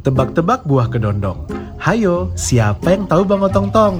Tebak-tebak buah kedondong. Hayo, siapa yang tahu Bangau Tongtong?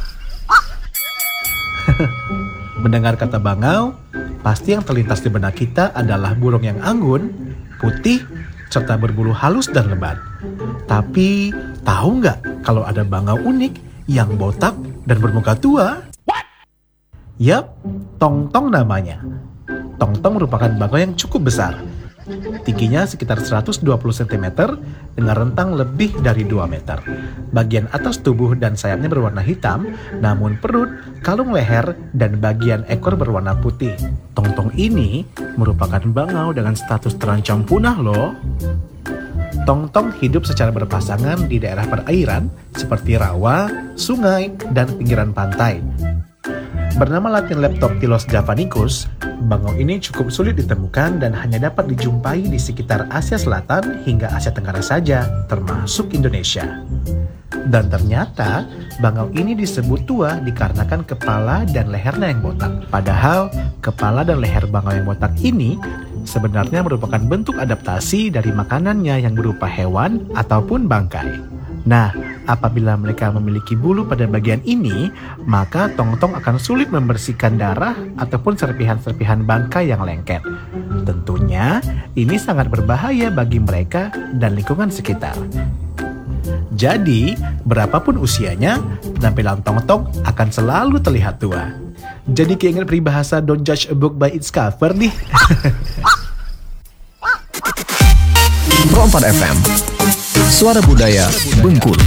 Mendengar kata bangau, pasti yang terlintas di benak kita adalah burung yang anggun, putih, serta berbulu halus dan lebat. Tapi, tahu nggak kalau ada bangau unik yang botak dan bermuka tua? Yap, tongtong namanya. Tongtong merupakan bangau yang cukup besar. Tingginya sekitar 120 cm dengan rentang lebih dari 2 meter. Bagian atas tubuh dan sayapnya berwarna hitam, namun perut, kalung leher, dan bagian ekor berwarna putih. Tongtong ini merupakan bangau dengan status terancam punah loh. Tongtong hidup secara berpasangan di daerah perairan seperti rawa, sungai, dan pinggiran pantai. Bernama Latin Leptoptilos javanicus, bangau ini cukup sulit ditemukan dan hanya dapat dijumpai di sekitar Asia Selatan hingga Asia Tenggara saja, termasuk Indonesia. Dan ternyata, bangau ini disebut tua dikarenakan kepala dan lehernya yang botak. Padahal, kepala dan leher bangau yang botak ini sebenarnya merupakan bentuk adaptasi dari makanannya yang berupa hewan ataupun bangkai. Nah, apabila mereka memiliki bulu pada bagian ini, maka tongtong akan sulit membersihkan darah ataupun serpihan-serpihan bangkai yang lengket. Tentunya, ini sangat berbahaya bagi mereka dan lingkungan sekitar. Jadi, berapapun usianya, penampilan tongtong akan selalu terlihat tua. Jadi keinget peribahasa don't judge a book by its cover nih. Pro 4 FM, Suara Budaya Bengkulu.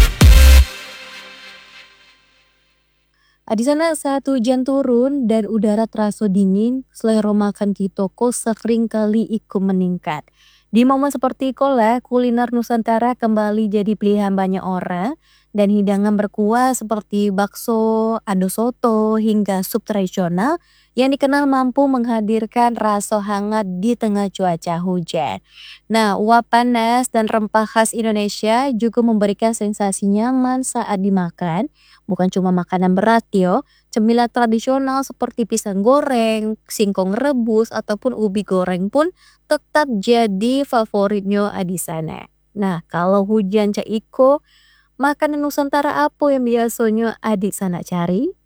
Di sana saat hujan turun dan udara terasa dingin, selera makan kita kok sering kali ikut meningkat. Di momen seperti itulah kuliner Nusantara kembali jadi pilihan banyak orang dan hidangan berkuah seperti bakso, ado soto hingga sup tradisional yang dikenal mampu menghadirkan rasa hangat di tengah cuaca hujan. Nah, uap panas dan rempah khas Indonesia juga memberikan sensasi nyaman saat dimakan. Bukan cuma makanan berat yo, cemilan tradisional seperti pisang goreng, singkong rebus ataupun ubi goreng pun tetap jadi favoritnya di sana. Nah, kalau hujan Cak Iko, makanan Nusantara apa yang biasanya adik sana cari?